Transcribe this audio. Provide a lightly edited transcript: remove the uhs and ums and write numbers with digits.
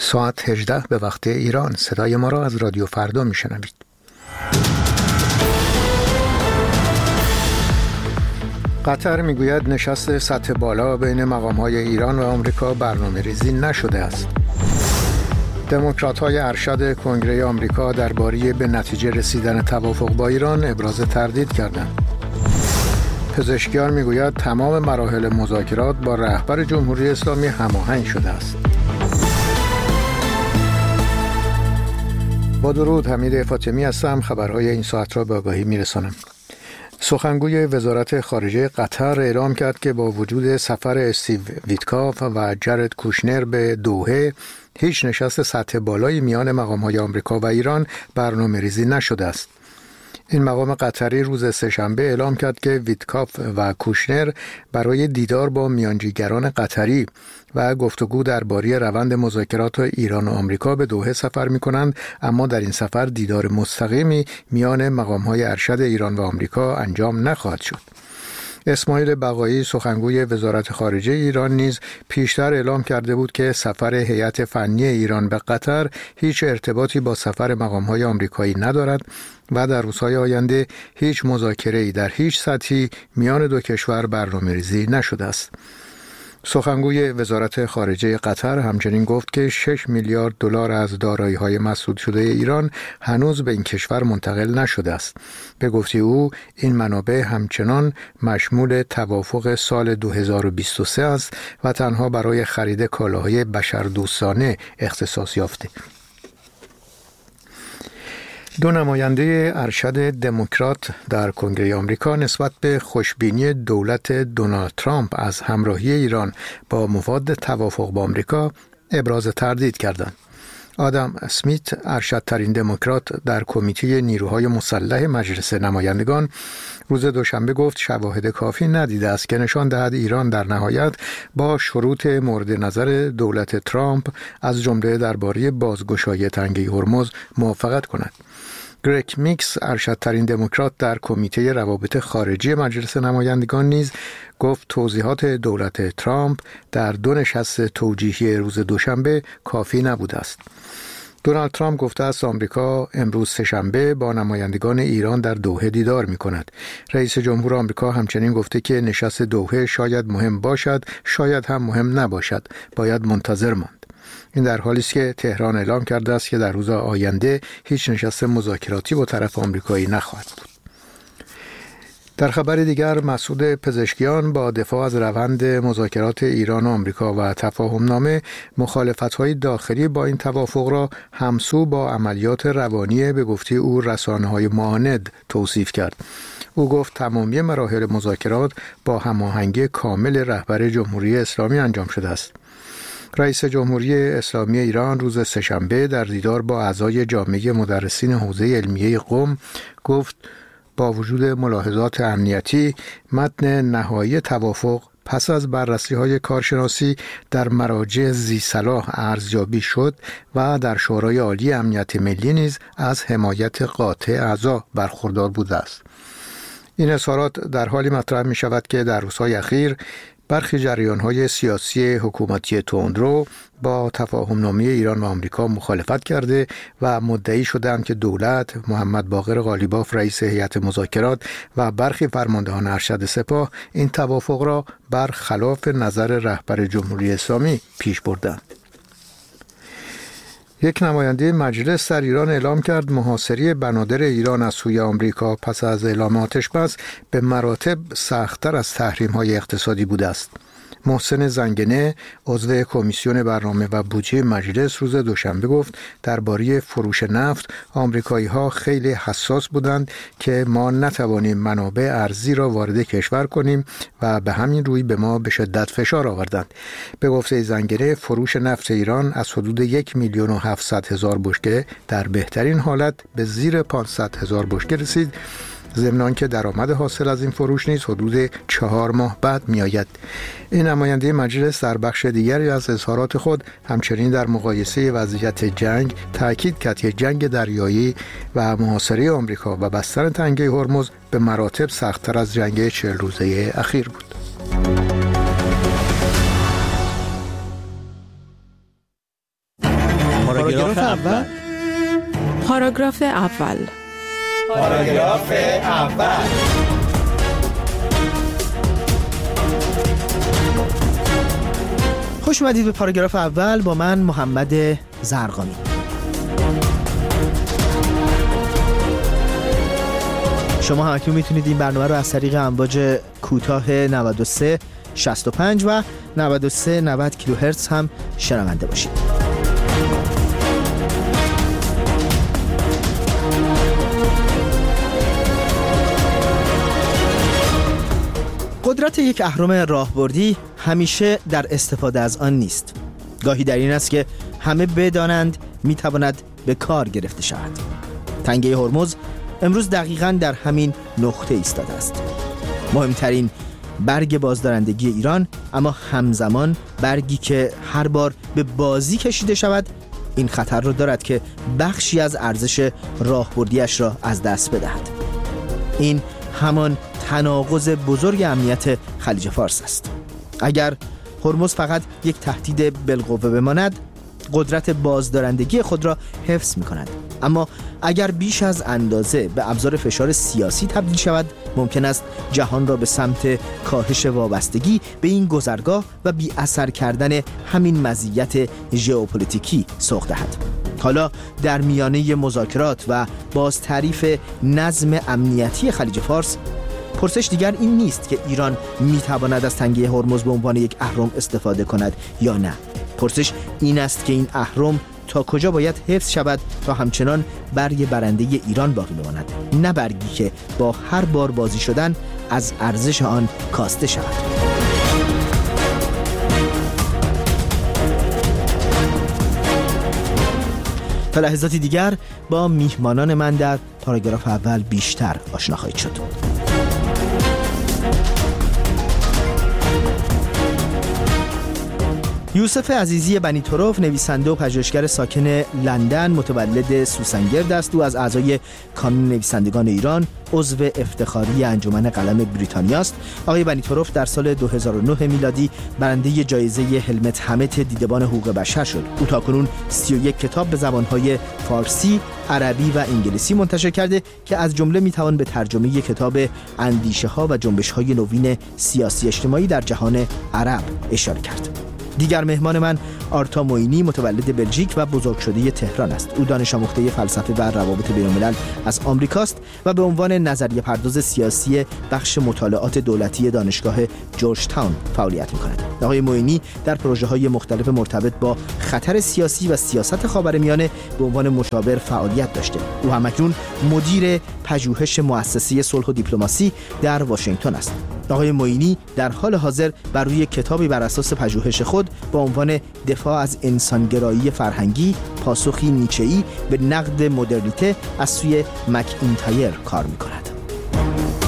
ساعت 18 به وقت ایران. صدای ما را از رادیو فردا میشنوید. قطر میگوید نشست سطح بالا بین مقام‌های ایران و آمریکا برنامه‌ریزی نشده است. دموکرات‌های ارشد کنگره آمریکا درباره به نتیجه رسیدن توافق با ایران ابراز تردید کردند. پزشکیان میگوید تمام مراحل مذاکرات با رهبر جمهوری اسلامی هماهنگ شده است. با درود، حمید فاطمی هستم. خبرهای این ساعت را به آگاهی میرسانم. سخنگوی وزارت خارجه قطر اعلام کرد که با وجود سفر استیو ویتکاف و جرد کوشنر به دوحه، هیچ نشست سطح بالایی میان مقام‌های آمریکا و ایران برنامه‌ریزی نشده است. این مقام قطری روز سه‌شنبه اعلام کرد که ویتکاف و کوشنر برای دیدار با میانجیگران قطری و گفتگو درباره روند مذاکرات ایران و آمریکا به دوحه سفر می‌کنند، اما در این سفر دیدار مستقیمی میان مقام‌های ارشد ایران و آمریکا انجام نخواهد شد. اسماعیل بقایی سخنگوی وزارت خارجه ایران نیز پیشتر اعلام کرده بود که سفر هیئت فنی ایران به قطر هیچ ارتباطی با سفر مقام‌های آمریکایی ندارد و در روزهای آینده هیچ مذاکره‌ای در هیچ سطحی میان دو کشور برنامه‌ریزی نشده است. سخنگوی وزارت خارجه قطر همچنین گفت که 6 میلیارد دلار از دارایی‌های مسدود شده ایران هنوز به این کشور منتقل نشده است. به گفته او این منابع همچنان مشمول توافق سال 2023 است و تنها برای خرید کالاهای بشردوستانه اختصاص یافته. دو نماینده ارشد دموکرات در کنگره آمریکا نسبت به خوشبینی دولت دونالد ترامپ از همراهی ایران با مفاد توافق با آمریکا ابراز تردید کردند. آدم اسمیت، ارشدترین دموکرات در کمیته نیروهای مسلح مجلس نمایندگان، روز دوشنبه گفت شواهد کافی ندیده است که نشان دهد ایران در نهایت با شروط مورد نظر دولت ترامپ از جمله درباره بازگشایی تنگه هرمز موافقت کند. گرگ میکس، ارشدترین دموکرات در کمیته روابط خارجی مجلس نمایندگان نیز گفت توضیحات دولت ترامپ در دو نشست توجیهی روز دوشنبه کافی نبوده است. دونالد ترامپ گفته است آمریکا امروز سه‌شنبه با نمایندگان ایران در دوحه دیدار می کند. رئیس جمهور آمریکا همچنین گفته که نشست دوحه شاید مهم باشد، شاید هم مهم نباشد، باید منتظر ماند. این در حالی است که تهران اعلام کرده است که در روز آینده هیچ نشست مذاکراتی با طرف آمریکایی نخواهد بود. در خبر دیگر، مسعود پزشکیان با دفاع از روند مذاکرات ایران و آمریکا و تفاهمنامه مخالفت‌های داخلی با این توافق را همسو با عملیات روانی به گفته او رسانه‌های معاند توصیف کرد. او گفت تمامی مراحل مذاکرات با هماهنگی کامل رهبر جمهوری اسلامی انجام شده است. رئیس جمهوری اسلامی ایران روز سه‌شنبه در دیدار با اعضای جامعه مدرسین حوزه علمیه قم گفت با وجود ملاحظات امنیتی، متن نهایی توافق پس از بررسی‌های کارشناسی در مراجع ذی‌صلاح ارزیابی شد و در شورای عالی امنیت ملی نیز از حمایت قاطع اعضا برخوردار بوده است. این اظهارات در حالی مطرح می شود که در روزهای اخیر برخی جریان‌های سیاسی حکومتی تندرو با تفاهم‌نامه ایران و آمریکا مخالفت کرده و مدعی شدند که دولت، محمد باقر قالیباف رئیس هیئت مذاکرات و برخی فرماندهان ارشد سپاه این توافق را برخلاف نظر رهبر جمهوری اسلامی پیش بردند. یک نماینده مجلس در ایران اعلام کرد محاصره بنادر ایران از سوی آمریکا پس از اعلام آتش‌بس به مراتب سخت‌تر از تحریم‌های اقتصادی بوده است. محسن زنگنه، عضو کمیسیون برنامه و بودجه مجلس، روز دوشنبه گفت درباره فروش نفت آمریکایی‌ها خیلی حساس بودند که ما نتوانیم منابع ارزی را وارد کشور کنیم و به همین روی به ما به شدت فشار آوردند. به گفته زنگنه فروش نفت ایران از حدود 1,700,000 بشکه در بهترین حالت به زیر 500,000 بشکه رسید، ضمن آنکه درآمد حاصل از این فروش نیز حدود 4 ماه بعد می‌آید. این نماینده مجلس در بخش دیگری از اظهارات خود همچنین در مقایسه وضعیت جنگ تاکید کرد که جنگ دریایی و محاصره آمریکا و بستن تنگه هرمز به مراتب سخت‌تر از جنگ 40 روزه اخیر بود. پاراگراف اول. پاراگراف اول. پاراگراف اول. خوش اومدید به پاراگراف اول با من محمد زرقامی. شما هم اکنون میتونید این برنامه رو از طریق امواج کوتاه 93 65 و 93 90 کیلوهرتز هم شنونده باشید. قدرت یک اهرم راهبردی همیشه در استفاده از آن نیست. گاهی در این است که همه بدانند میتواند به کار گرفته شود. تنگه هرمز امروز دقیقاً در همین نقطه ایستاده است. مهمترین برگ بازدارندگی ایران، اما همزمان برگی که هر بار به بازی کشیده شود این خطر را دارد که بخشی از ارزش راهبردیش را از دست بدهد. این همان تناقض بزرگ امنیت خلیج فارس است. اگر هرمز فقط یک تهدید بالقوه بماند، قدرت بازدارندگی خود را حفظ می کند. اما اگر بیش از اندازه به ابزار فشار سیاسی تبدیل شود، ممکن است جهان را به سمت کاهش وابستگی به این گذرگاه و بی اثر کردن همین مزیت ژئوپلیتیکی سوق دهد. حالا در میانه مذاکرات و باز تعریف نظم امنیتی خلیج فارس، پرسش دیگر این نیست که ایران میتواند از تنگه هرمز به عنوان یک اهرم استفاده کند یا نه. پرسش این است که این اهرم تا کجا باید حفظ شود تا همچنان برگ برنده ایران باقی بماند، نه برگی که با هر بار بازی شدن از ارزش آن کاسته شود. تا لحظاتی دیگر با میهمانان من در پاراگراف اول بیشتر آشنا خواهید شد. یوسف عزیزی بنی طرف، نویسنده و پژوهشگر ساکن لندن، متولد سوسنگرد است. او از اعضای کانون نویسندگان ایران، عضو افتخاری انجمن قلم بریتانیا است. آقای بنی طرف در سال 2009 میلادی برنده جایزه هلمت همت دیدبان حقوق بشر شد. او تاکنون 31 کتاب به زبانهای فارسی، عربی و انگلیسی منتشر کرده که از جمله میتوان به ترجمه کتاب اندیشه ها و جنبش های نوین سیاسی اجتماعی در جهان عرب اشاره کرد. دیگر مهمان من آرتا موینی، متولد بلژیک و بزرگ شده تهران است. او دانش آموخته فلسفه و روابط بین‌الملل از آمریکاست و به عنوان نظریه پرداز سیاسی بخش مطالعات دولتی دانشگاه جورج تاون فعالیت می‌کند. آقای موینی در پروژه‌های مختلف مرتبط با خطر سیاسی و سیاست خاورمیانه به عنوان مشاور فعالیت داشته. او همکنون مدیر پژوهش مؤسسه صلح و دیپلماسی در واشنگتن است. آقای موینی در حال حاضر بر روی کتابی بر اساس پژوهش خود با عنوان دفاع از انسانگرایی فرهنگی، پاسخی نیچه‌ای به نقد مدرنیته از سوی مک اینتایر کار می‌کند.